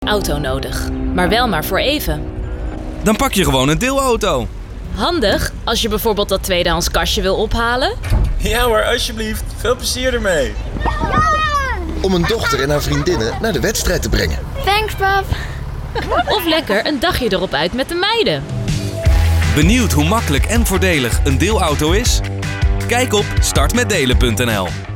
auto nodig. Maar wel maar voor even. Dan pak je gewoon een deelauto. Handig als je bijvoorbeeld dat tweedehands kastje wil ophalen. Ja hoor, alsjeblieft. Veel plezier ermee. Om een dochter en haar vriendinnen naar de wedstrijd te brengen. Thanks, pap. Of lekker een dagje erop uit met de meiden. Benieuwd hoe makkelijk en voordelig een deelauto is? Kijk op startmetdelen.nl.